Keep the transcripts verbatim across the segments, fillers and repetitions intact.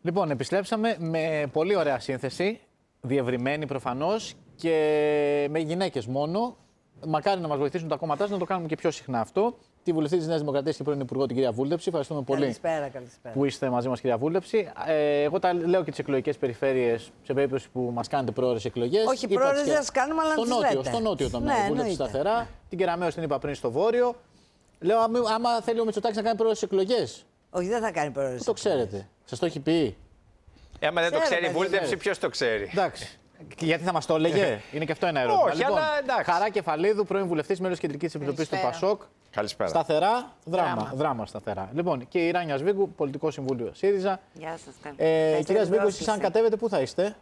Λοιπόν, επιστρέψαμε με πολύ ωραία σύνθεση, διευρυμένη προφανώς και με γυναίκες μόνο. Μακάρι να μας βοηθήσουν τα κόμματά να το κάνουμε και πιο συχνά αυτό. Τη βουλευτή της Νέας Δημοκρατίας και πρώην Υπουργό, την κυρία Βούλτεψη. Ευχαριστούμε πολύ καλησπέρα, καλησπέρα. που είστε μαζί μας, κυρία Βούλτεψη. Ε, εγώ τα λέω και τις εκλογικές περιφέρειες σε περίπτωση που μας κάνετε πρόορες εκλογές. Όχι, πρόορες δεν τις κάνουμε, αλλά στο τις νότιο, λέτε. στο νότιο τομέα. Ναι, Βούλτεψη σταθερά. Την Κεραμέως την είπα πριν στο βόρειο. Λέω, άμα θέλει ο Μητσοτάκης να κάνει πρόορες εκλογές. Όχι, δεν θα κάνει πρόορες. Πού το ξέρετε, σας το έχει πει? Ε, άμα δεν Ξέρω, το ξέρει η παιδί, Βούλτεψη, ποιος το ξέρει? Εντάξει. Γιατί θα μας το έλεγε, είναι και αυτό ένα ερώτημα. Όχι, λοιπόν, αλλά εντάξει. Χαρά Κεφαλίδου, πρώην βουλευτής, μέλος Κεντρικής Επιτροπής του Πασόκ. Καλησπέρα. Σταθερά, δράμα. Δράμα. Δράμα σταθερά. Λοιπόν, και η Ράνια Σβίγκου, πολιτικό συμβούλιο ΣΥΡΙΖΑ. Γεια σας, καλή. Ε, κυρία Σβίγκου, εσείς πρόσκληση. αν κατέβετε, πού θα είστε?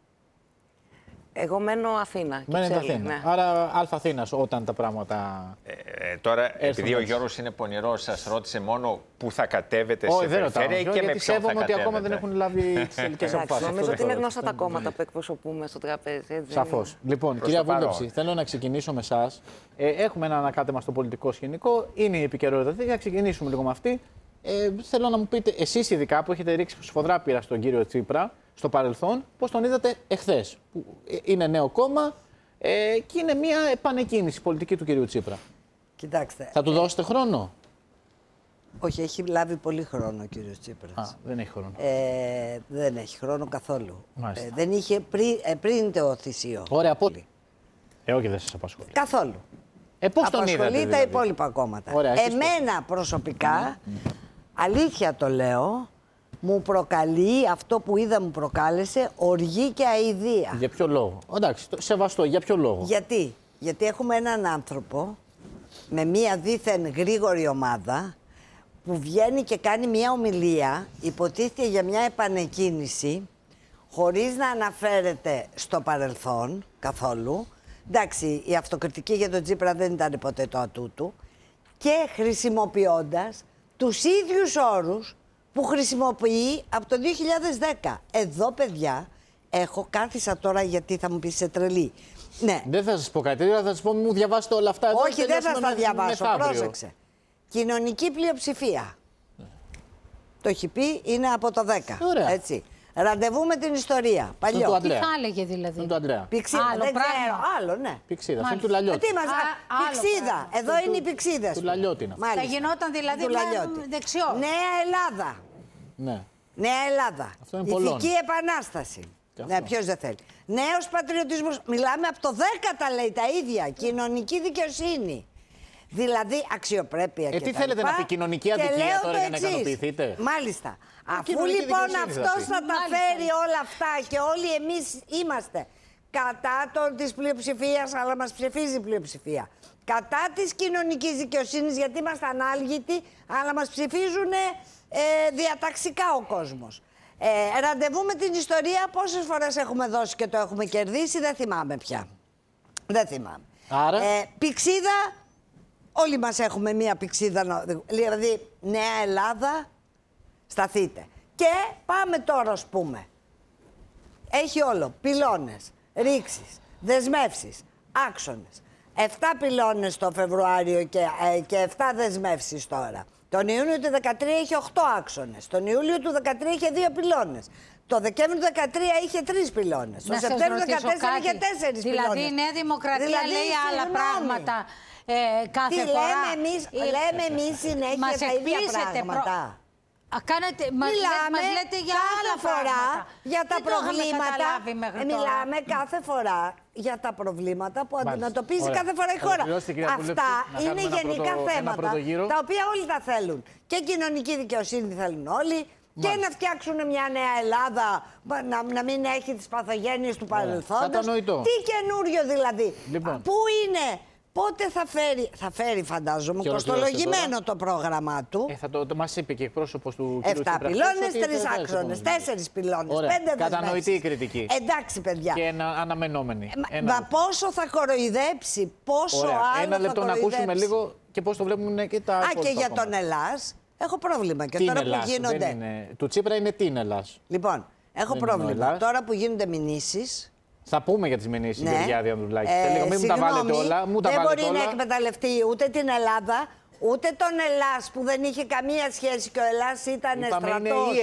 Εγώ μένω Αθήνα. Μένετε Κυψέλη, Αθήνα. ναι. Άρα, Αλφα Αθήνας όταν τα πράγματα. Ε, τώρα, επειδή ο μέσα. Γιώργος είναι πονηρός, σας ρώτησε μόνο πού θα κατέβετε Όχι, σε δεν ρωτάω. περιφέρεια και με Γιατί ποιον θα σέβομαι ότι κατέβετε. ακόμα δεν έχουν λάβει τις τελικές Εντάξει, αποφάσεις. νομίζω ότι είναι Αυτό γνώστα τα δεν- κόμματα που εκπροσωπούμε στο τραπέζι. Έτσι, δεν Σαφώς. είναι? Λοιπόν, Προς κυρία το παρόν. Βούλτεψη, θέλω να ξεκινήσω με εσά. Ε, έχουμε ένα ανακάτεμα στο πολιτικό σκηνικό. Είναι η επικαιρότητα. Θα ξεκινήσουμε λίγο με αυτή. Ε, θέλω να μου πείτε, εσείς ειδικά που έχετε ρίξει σφοδρά πείρα στον κύριο Τσίπρα στο παρελθόν, πώς τον είδατε εχθές? Που είναι νέο κόμμα ε, και είναι μια επανεκκίνηση πολιτική του κυρίου Τσίπρα. Κοιτάξτε. Θα του δώσετε χρόνο? Όχι, έχει λάβει πολύ χρόνο ο κύριος Τσίπρας. Α, δεν έχει χρόνο. Ε, δεν έχει χρόνο καθόλου. Μάλιστα. Ε, δεν είχε πρι, ε, πριν το θυσίο. Ωραία, πολύ. Ε, όχι, δεν σας απασχολεί. Καθόλου. Ε, πώς τον είδατε? Απασχολεί τα Δηλαδή? υπόλοιπα κόμματα. Ωραία, εσείς Εμένα προσωπικά, αλήθεια το λέω, μου προκαλεί αυτό που είδα, μου προκάλεσε οργή και αηδία. Για ποιο λόγο? Εντάξει, το σεβαστό. Για ποιο λόγο? Γιατί? Γιατί έχουμε έναν άνθρωπο με μία δίθεν γρήγορη ομάδα που βγαίνει και κάνει μία ομιλία, υποτίθεται για μια επανεκκίνηση, χωρίς να αναφέρεται στο παρελθόν καθόλου. Εντάξει, η αυτοκριτική για τον Τσίπρα δεν ήταν ποτέ το ατού του. Και χρησιμοποιώντας τους ίδιους όρους που χρησιμοποιεί από το δύο χιλιάδες δέκα. Εδώ, παιδιά, έχω κάθισα τώρα γιατί θα μου πεις σε τρελή. Ναι. Δεν θα σας πω κάτι, θα σας πω μου διαβάσετε όλα αυτά εδώ. Όχι, και δεν θα τελειώσουμε τα με- διαβάσω. μεθαύριο. Πρόσεξε. Κοινωνική πλειοψηφία. Το έχει πει, είναι από το δέκα. Ωραία. Έτσι. Ραντεβού με την ιστορία. Αυτό Παλιό. του Τι Αντρέα. θα έλεγε δηλαδή? Αυτό είναι του Αντρέα. Πηξίδα. Άλλο δεν πράγμα. ξέρω. Άλλο, ναι. Πηξίδα. Αυτό είναι Μάλιστα. του Ε, Λαλιώτη. τι μας... Α, άλλο Πηξίδα. πράγμα. Εδώ είναι οι πηξίδες. του Λαλιώτη είναι αυτό. Θα γινόταν δηλαδή Του μια Λαλιώτη. δεξιό. Νέα Ελλάδα. Ναι. Νέα Ελλάδα. Αυτό είναι πολλών. Ηθική επανάσταση. Και Ναι, αυτό. ποιος δεν θέλει. Νέος πατριωτισμός. Μιλάμε από το δέκα τα λέει τα ίδια. Κοινωνική δικαιοσύνη. Δηλαδή αξιοπρέπεια Ε, και τι τα θέλετε λοιπά. να πει, κοινωνική Και αδικία λέω τώρα το για να εξής. ικανοποιηθείτε? Μάλιστα. Αφού κοινωνική λοιπόν δικαιοσύνη θα αυτός πει. θα τα Μάλιστα. φέρει όλα αυτά και όλοι εμείς είμαστε κατά των, της πλειοψηφίας, αλλά μας ψηφίζει η πλειοψηφία. Κατά της κοινωνικής δικαιοσύνης, γιατί είμαστε ανάλγητοι, αλλά μας ψηφίζουν ε, διαταξικά ο κόσμος. Ε, ραντεβού με την ιστορία, πόσες φορές έχουμε δώσει και το έχουμε κερδίσει, δεν θυμάμαι πια. Δεν θυμάμαι. Άρα? Ε, πηξίδα, όλοι μας έχουμε μία πηξίδα, νο- δηλαδή Νέα Ελλάδα, σταθείτε. Και πάμε τώρα, ας πούμε. Έχει όλο, πυλώνες, ρήξεις, δεσμεύσεις, άξονες. Εφτά πυλώνες το Φεβρουάριο και, ε, και εφτά δεσμεύσεις τώρα. Τον Ιούνιο του δεκατρία είχε οκτώ άξονες. Τον Ιούλιο του δεκατρία είχε δύο πυλώνες. Το Δεκέμβριο του δεκατρία είχε τρεις πυλώνες. Το Να σας Σεπτέμβριο του ρωτήσω δεκατέσσερα είχε κάτι. τέσσερις πυλώνες. Δηλαδή η Νέα Δημοκρατία Δηλαδή, λέει άλλα συγγνώμη. πράγματα ε, κάθε Τι φορά. λέμε εμείς, Ε, λέμε εμείς συνέχεια μας τα ίδια εκπλήσετε προ- πράγματα. Α, κάνετε, μας, λέ- Μιλάμε μας λέτε για κάθε άλλα φορά πράγματα. για τα Δεν το είχαμε προβλήματα. καταλάβει μέχρι Ε, τώρα. Μιλάμε κάθε φορά για τα προβλήματα που Μάλιστα. αντιμετωπίζει Ωραία. κάθε φορά η χώρα. Ολοκληρώστε, κυρία Αυτά Βουλευτή, να είναι κάνουμε ένα γενικά πρώτο- ένα θέματα πρώτο γύρο. τα οποία όλοι τα θέλουν. Και κοινωνική δικαιοσύνη θέλουν όλοι. Και να φτιάξουν μια νέα Ελλάδα, να, να μην έχει τις παθογένειες του παρελθόντος. Κατανοητό. Τι καινούριο δηλαδή. Λοιπόν. Πού είναι, πότε θα φέρει, θα φέρει φαντάζομαι, Και ολοκληρώστε κοστολογημένο το πρόγραμμά του. Ε, θα το, το μας είπε και εκπρόσωπος του κ. Εφτά πυλώνες, τρεις άξονες, τέσσερις πυλώνες, Ωραία. πέντε Κατανοητή δεσμεύσεις. η κριτική. Εντάξει, παιδιά. Και ένα αναμενόμενη. Μα, Ένα μα πόσο θα κοροϊδέψει, πόσο Ωραία. άλλο Ένα θα λεπτό να κοροϊδέψει. ακούσουμε λίγο και πώς το βλέπουν και τα Α, και υπόλοιπα για τον κόμματα. Ελλάς έχω πρόβλημα. Και Τι τώρα είναι που Ελλάς, γίνονται. δεν είναι... Του Τσίπρα είναι τι είναι Ελλάς. Λοιπόν, έχω Δεν είναι ο πρόβλημα. Ελλάς. Τώρα που γίνονται μηνύσεις. Θα πούμε για τις μηνύσεις, Ναι. Γεωργιάδη Ανδρουλάκη. Ε, Λίγο, μην μου τα βάλετε συγγνώμη, όλα. Μου τα δεν βάλετε μπορεί όλα. να εκμεταλλευτεί ούτε την Ελλάδα, ούτε τον Ελλάς που δεν είχε καμία σχέση και ο Ελλάς ήταν Είπαμε, είναι στρατός. η